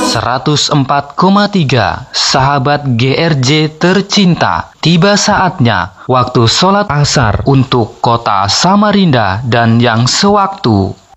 104,3 Sahabat GRJ tercinta, tiba saatnya waktu sholat asar untuk kota Samarinda dan yang sewaktu.